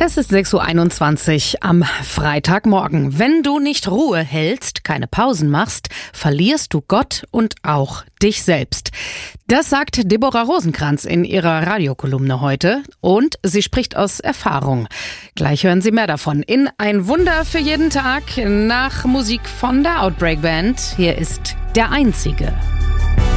Es ist 6:21 Uhr am Freitagmorgen. Wenn du nicht Ruhe hältst, keine Pausen machst, verlierst du Gott und auch dich selbst. Das sagt Deborah Rosenkranz in ihrer Radiokolumne heute und sie spricht aus Erfahrung. Gleich hören Sie mehr davon in Ein Wunder für jeden Tag nach Musik von der Outbreak Band. Hier ist Der Einzige.